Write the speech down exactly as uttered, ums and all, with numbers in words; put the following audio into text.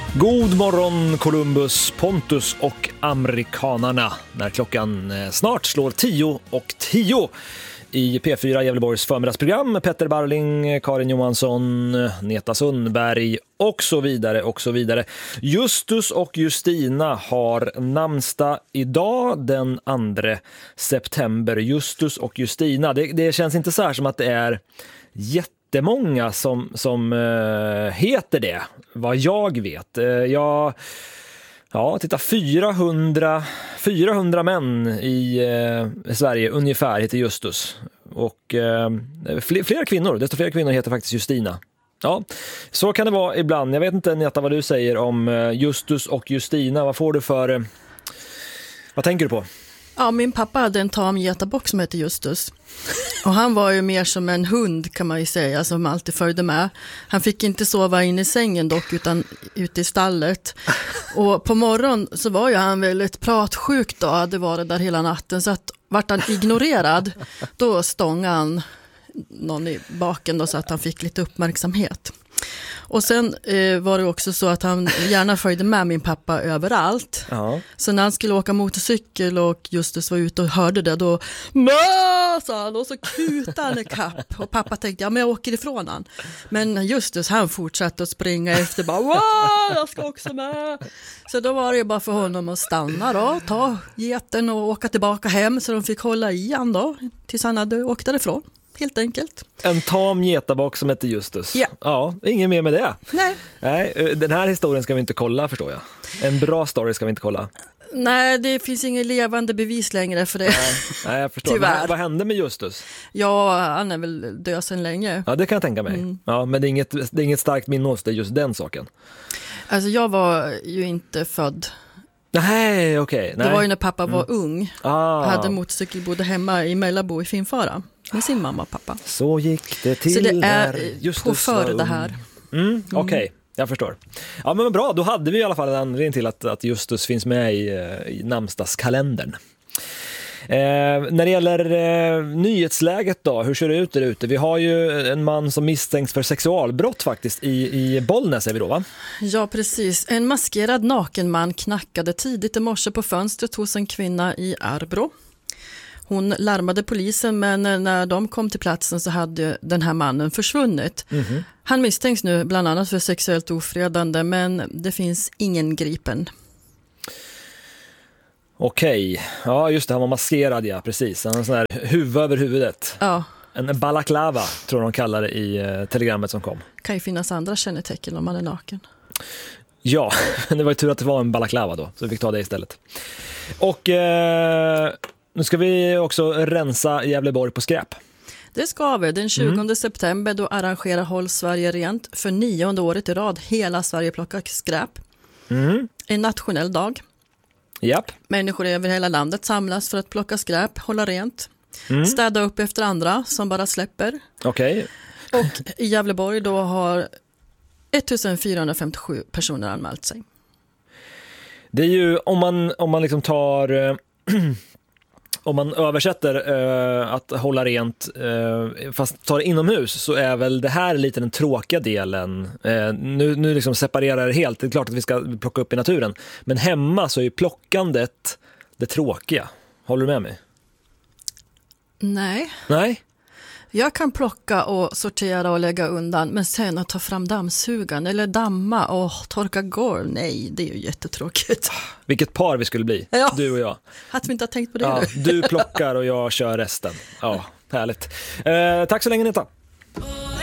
God morgon Columbus, Pontus och amerikanarna när klockan snart slår tio och tio i P fyra Gävleborgs förmiddagsprogram. Petter Barling, Karin Johansson, Neta Sundberg och så vidare och så vidare. Justus och Justina har namnsdag idag den andra september. Justus och Justina, det, det känns inte så här som att det är jätte Det är många som, som uh, heter det, vad jag vet. Uh, jag, ja, titta, fyrahundra, fyrahundra män i uh, Sverige ungefär heter Justus. Och uh, fler, fler kvinnor, desto fler kvinnor heter faktiskt Justina. Ja, så kan det vara ibland. Jag vet inte, Neta, vad du säger om uh, Justus och Justina. Vad får du för... Uh, vad tänker du på? Ja, min pappa hade en tam getabock som heter Justus. Och han var ju mer som en hund kan man ju säga, som alltid följde med. Han fick inte sova in i sängen dock, utan ute i stallet. Och på morgon så var ju han väldigt pratsjuk då, hade varit där hela natten. Så att vart han ignorerad, då stångade han någon i baken då, så att han fick lite uppmärksamhet. Och sen eh, var det också så att han gärna följde med min pappa överallt. Ja. Så när han skulle åka motorcykel och Justus var ute och hörde det, då Mö! Sa han, och så kutade han i kapp. Och pappa tänkte, ja men jag åker ifrån han. Men Justus, han fortsatte att springa efter, bara wow, jag ska också med. Så då var det bara för honom att stanna då, ta geten och åka tillbaka hem, så de fick hålla i han då tills han hade åkt därifrån. Helt enkelt. En tam getabock som heter Justus. Ja. Ja, ingen mer med det. Nej. Nej, den här historien ska vi inte kolla, förstår jag. En bra story ska vi inte kolla. Nej, det finns ingen levande bevis längre för det. Nej, nej jag förstår. Tyvärr. Vad, vad hände med Justus? Ja, han är väl död sedan länge. Ja, det kan jag tänka mig. Mm. Ja, men det är inget, det är inget starkt minne hos dig, just den saken. Alltså, jag var ju inte född. Nej, okej. Okay. Det var ju när pappa var mm. ung. Ah. Hade motorcykel, bodde hemma i Mellabo i Finfara med sin mamma och pappa. Så gick det till. Så det är Justus på för det här. Mm, Okej, okay. Jag förstår. Ja, men bra, då hade vi i alla fall en anledning till att, att Justus finns med i, i namnsdagskalendern. Eh, när det gäller eh, nyhetsläget då, hur ser det ut där ute? Vi har ju en man som misstänks för sexualbrott faktiskt i, i Bollnäs, är vi då, va? Ja, precis. En maskerad nakenman knackade tidigt i morse på fönstret hos en kvinna i Arbro. Hon larmade polisen, men när de kom till platsen så hade den här mannen försvunnit. Mm-hmm. Han misstänks nu bland annat för sexuellt ofredande, men det finns ingen gripen. Okej, ja just det, han var maskerad, ja precis. Han har en sån här huvud över huvudet. Ja. En balaklava tror de kallar det i eh, telegrammet som kom. Kan ju finnas andra kännetecken om man är naken. Ja, det var ju tur att det var en balaklava då, så vi fick ta det istället. Och eh, nu ska vi också rensa Gävleborg på skräp. Det ska vi. Den tjugonde mm. september då arrangerar Håll Sverige rent för nionde året i rad. Hela Sverige plockar skräp. Mm. En nationell dag. Japp. Människor över hela landet samlas för att plocka skräp, hålla rent, mm. städa upp efter andra som bara släpper. Okej. Okay. Och i Gävleborg då har ettusendfyrahundrafemtiosju personer anmält sig. Det är ju, om man, om man liksom tar... Om man översätter uh, att hålla rent uh, fast tar det inomhus, så är väl det här lite den tråkiga delen. Uh, nu nu liksom separerar det helt. Det är klart att vi ska plocka upp i naturen. Men hemma så är ju plockandet det tråkiga. Håller du med mig? Nej. Nej? Jag kan plocka och sortera och lägga undan, men sen att ta fram dammsugan eller damma och torka golv, nej, det är ju jättetråkigt. Vilket par vi skulle bli, ja. Du och jag. Att vi inte har tänkt på det ja, nu. Du plockar och jag kör resten. Ja, härligt. Eh, tack så länge, Neta.